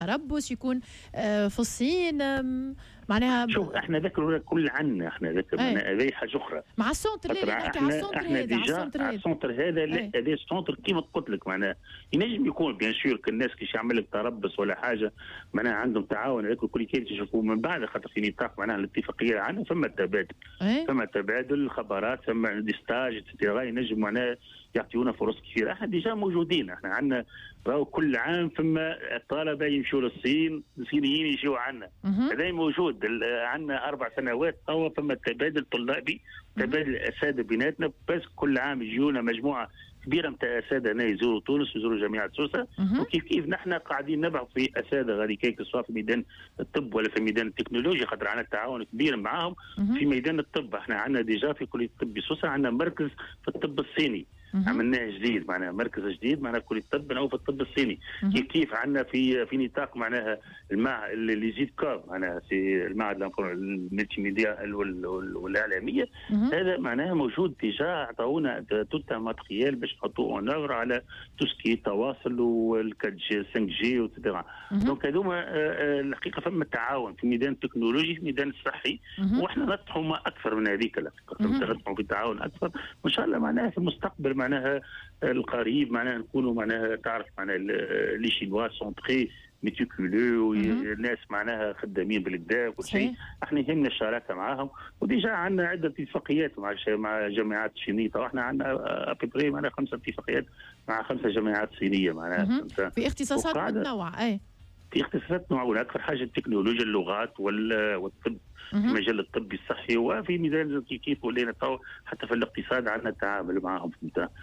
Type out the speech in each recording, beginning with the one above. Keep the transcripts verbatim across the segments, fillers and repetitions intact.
تربص يكون في الصين معناها. شوف احنا ذكروا كل عنا احنا ذكر معناها هذه حاجه اخرى. مع السونتر اللي نحكي على السونتر هذا على السونتر هذا لا هذا السونتر كيما قلت لك معناها ينجم يكون بيان سور كالناس كيش يعمل لك تربص ولا حاجه معناها عندهم تعاون هذاك كل كي يشوفوا من بعد خاطر في نطاق معناها الاتفاقيه عندنا ثم تبادل ثم تبادل الخبرات ثم دي ستاج اتسيتيرا ينجم معناها يعطيونا فرص كثيره. احنا ديجا موجودين احنا عندنا راهو كل عام ثم الطلبه يمشوا للصين الصينيين يجوا عندنا هذا موجود عندنا اربع سنوات توا ثم تبادل طلابي تبادل اساتذه بيناتنا بس كل عام يجونا مجموعه كبيره نتاع اساتذه هنا يزوروا تونس ويزوروا جامعه سوسه وكيف كيف نحن قاعدين نبعث في اساتذه غادي كيك سواء في ميدان الطب ولا في ميدان التكنولوجيا خاطر عندنا تعاون كبير معاهم في ميدان الطب. احنا عندنا ديجا في كليه الطب سوسه عندنا مركز في الطب الصيني عملناه جديد معناها مركز جديد معناها كليه الطب او في الطب الصيني كيف كيف عندنا في في نطاق معناها المع اللي يزيد كاب معناها في المعهد الملتي ميديا والاعلاميه هذا معناها موجود ديجا عطاونا توتا ماتريال باش نحطوه اون اوفر على توسكي التواصل والكاد جي خمسة جي وتدرا. دونك هذوما الحقيقه فما تعاون في ميدان التكنولوجي في ميدان الصحي واحنا نطمحوا ما اكثر من هذيك الحقيقه نطمحوا في تعاون اكثر وان شاء الله معناها في المستقبل معناها القريب معناها نكونوا معناها تعرف معناها لي شينوا سون تري ميتيكولو والناس معناها خدامين بالكدا وكل شيء احنا يهمنا الشراكه معاهم وديجا عندنا عده اتفاقيات مع مع جامعات صينيه واحنا عندنا ابري معناها خمسه اتفاقيات مع خمسه جامعات صينيه معناها في اختصاصات متنوعه اي في اختصاصات متنوعه اكثر حاجه التكنولوجيا اللغات والطب في مجال الطبي الصحي وفي ميدان كيف ولينا حتى في الاقتصاد عندنا تعامل معهم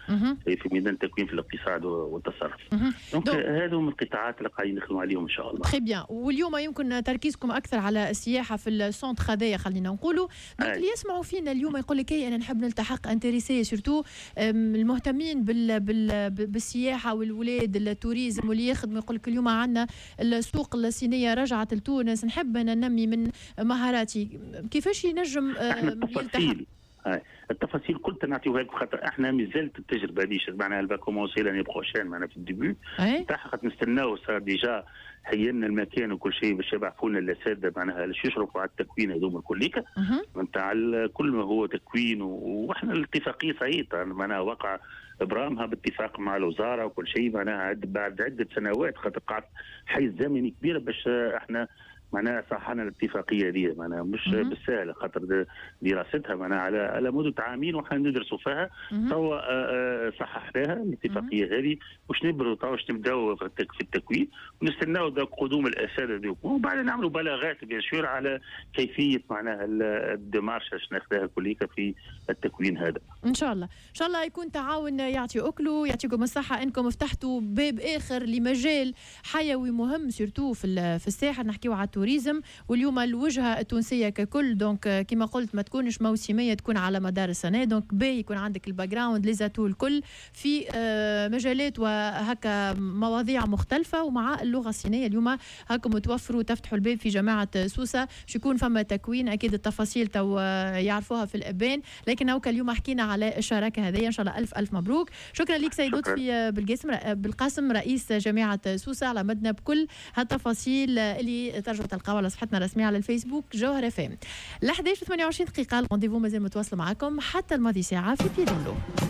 في في ميدان التكوين في الاقتصاد والتصرف. دونك هذو من القطاعات اللي قاعدين نخدموا عليهم ان شاء الله. تري بيان. واليوم يمكن تركيزكم اكثر على السياحه في السونتر هذايا خلينا نقولوا. دونك اللي يسمعوا فينا اليوم يقول لك انا نحب نلتحق انتريسي سورتو المهتمين بال بال بالسياحه والولاد التوريزم واللي يخدموا يقول لك اليوم عندنا السوق الصينيه رجعت لتونس نحب ننمي من مهاراتي كيفاش ينجم يلتحق؟ التفاصيل كلها نعطيوها لكم خاطر احنا مازالت التجربه هذيش معناها الفا كومونسي لاني بروشين معناها في الديبي تاعها خاطر نستناو صار ديجا حينا المكان وكل شيء باش يبعثونا الاساتذه معناها باش يشرفوا على التكوين هذوما الكليكا نتاع كل ما هو تكوين واحنا الاتفاقيه صحيت معناها وقع ابرامها باتفاق مع الوزاره وكل شيء معناها بعد عده سنوات خاطر قعدت حيز زمني كبير باش احنا معناها صححنا الاتفاقيه هذه معناها مش بالسهل خاطر دراستها معناها على على مده عامين وحنا ندرسوا فيها توا صححناها الاتفاقيه هذه واش نبروا توا واش نبداو في التكوين ونستناو قدوم الاساتذه وبعد نعملوا بلاغات بيان سور على كيفيه معناها الديمارش باش ناخذها كليكا في التكوين هذا. ان شاء الله ان شاء الله يكون تعاون يعطي اكله يعطيكم الصحه انكم فتحتوا باب اخر لمجال حيوي مهم سورتو في في الساحه نحكيو على التوريزم واليوم الوجهه التونسيه ككل دونك كما قلت ما تكونش موسميه تكون على مدار السنه دونك باهي يكون عندك الباك جراوند لي زاتو الكل في مجالات وهكا مواضيع مختلفه ومع اللغه الصينيه اليوم هاكم توفروا تفتحوا الباب في جامعه سوسه باش يكون فما تكوين اكيد التفاصيل تو يعرفوها في الابان لكن هاكا اليوم حكينا على الشراكه هذه ان شاء الله الف الف مبروك. شكرا لك سيد لطفي بالقاسم بالقاسم رئيس جامعه سوسه على مدنا بكل هالتفاصيل اللي ترجعوا تلقاوها على صفحتنا الرسميه على الفيسبوك جوهر اف ام. ل إحدى عشر وثمانية وعشرين دقيقه الرونديفو مازال متواصل معكم حتى الماضي ساعه في بيدلو.